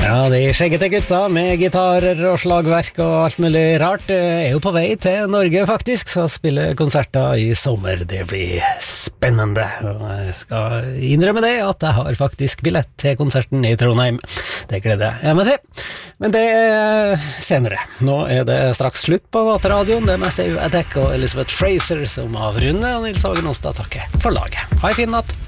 Ja, de skjeggete gutta med gitarer og slagverk og alt mulig rart er jo på vei til Norge faktisk, så spiller konserter i sommer. Det blir spennende. Og jeg skal innrømme det at jeg har faktisk billett til konserten i Trondheim. Det gleder jeg meg til. Men det er senere. Nå er det straks slutt på Nattradioen. Det er Massive Attack og Elizabeth Fraser som avrunder, og Nils Hagen Ostad takker for laget. Ha en fin natt!